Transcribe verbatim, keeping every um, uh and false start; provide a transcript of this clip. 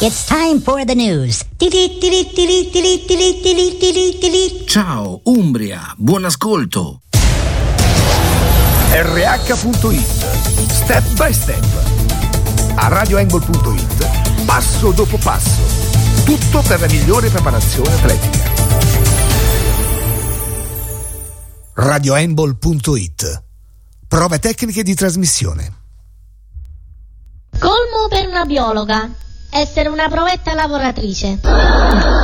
It's time for the news. Ciao Umbria, buon ascolto. R H punto it, step by step. A radio angle punto it, passo dopo passo. Tutto per la migliore preparazione atletica. radio angle punto it. Prove tecniche di trasmissione. Colmo per una biologa. Essere una provetta lavoratrice.